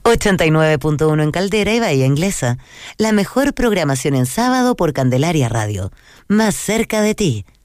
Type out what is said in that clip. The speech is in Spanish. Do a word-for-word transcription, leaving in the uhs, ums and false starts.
ochenta y nueve punto uno en Caldera y Bahía Inglesa. La mejor programación en sábado por Candelaria Radio. Más cerca de ti.